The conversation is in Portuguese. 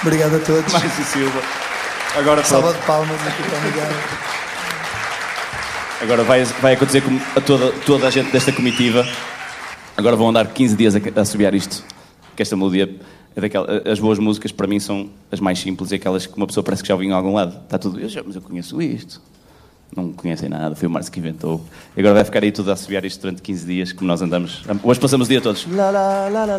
Obrigado a todos. Márcio Silva. Agora Salva de palmas aqui para o Miguel. Agora vai acontecer com toda a gente desta comitiva. Agora vão andar 15 dias a assobiar isto. Que esta melodia é as boas músicas para mim são as mais simples e aquelas que uma pessoa parece que já ouviu em algum lado. Está tudo, mas eu conheço isto. Não conhecem nada, foi o Márcio que inventou. E agora vai ficar aí tudo a assobiar isto durante 15 dias, como nós andamos. Hoje passamos o dia todos.